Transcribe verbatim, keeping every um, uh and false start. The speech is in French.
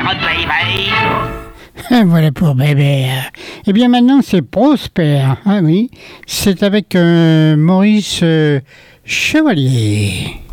baby. Voilà pour bébé. Eh bien maintenant c'est Prosper. Ah oui, c'est avec euh, Maurice euh, Chevalier.